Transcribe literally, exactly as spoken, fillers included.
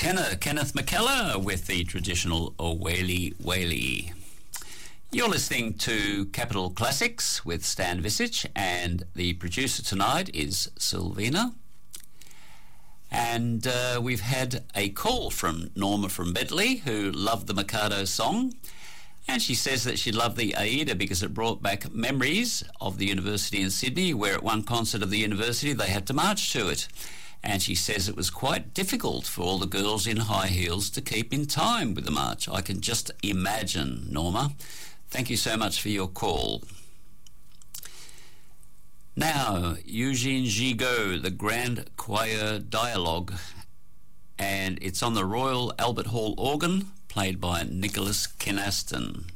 tenor Kenneth McKellar with the traditional Oweli Weli. You're listening to Capital Classics with Stan Visich, and the producer tonight is Sylvina. And uh, we've had a call from Norma from Bentley, who loved the Mikado song, and she says that she loved the Aida because it brought back memories of the university in Sydney, where at one concert of the university they had to march to it. And she says it was quite difficult for all the girls in high heels to keep in time with the march. I can just imagine, Norma. Thank you so much for your call. Now, Eugene Gigot, the Grand Choir Dialogue, and it's on the Royal Albert Hall organ, played by Nicholas Kynaston.